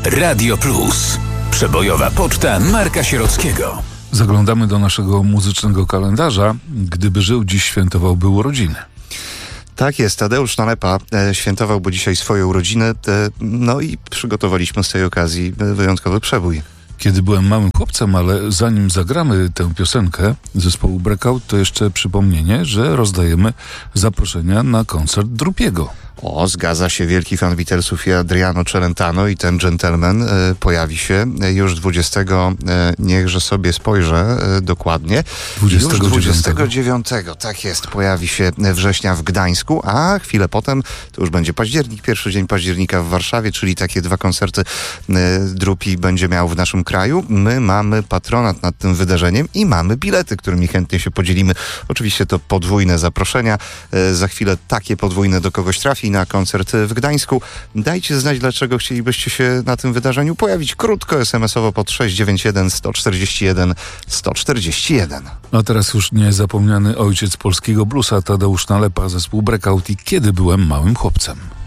Radio Plus. Przebojowa poczta Marka Sierockiego. Zaglądamy do naszego muzycznego kalendarza. Gdyby żył, dziś świętowałby urodziny. Tak jest, Tadeusz Nalepa świętowałby dzisiaj swoje urodziny, no i przygotowaliśmy z tej okazji wyjątkowy przebój. Kiedy byłem małym chłopcem, ale zanim zagramy tę piosenkę zespołu Breakout, to jeszcze przypomnienie, że rozdajemy zaproszenia na koncert Drupiego. O, zgadza się, wielki fan Beatlesów i Adriano Celentano i ten gentleman pojawi się już 20, niechże sobie spojrzę dokładnie, 29, tak jest, pojawi się września w Gdańsku, a chwilę potem, to już będzie październik, pierwszy dzień października w Warszawie, czyli takie 2 koncerty Drupi będzie miał w naszym kraju. My mamy patronat nad tym wydarzeniem i mamy bilety, którymi chętnie się podzielimy. Oczywiście to podwójne zaproszenia, za chwilę takie podwójne do kogoś trafi na koncert w Gdańsku. Dajcie znać, dlaczego chcielibyście się na tym wydarzeniu pojawić. Krótko, SMS-owo pod 691 141 141. A teraz już niezapomniany ojciec polskiego bluesa Tadeusz Nalepa, zespół Breakout i Kiedy byłem małym chłopcem.